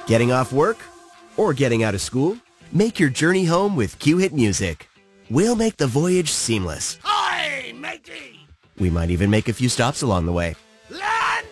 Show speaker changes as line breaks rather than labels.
Getting off work? Or getting out of school? Make your journey home with Q-Hit Music. We'll make the voyage seamless.
Hi, matey!
We might even make a few stops along the way.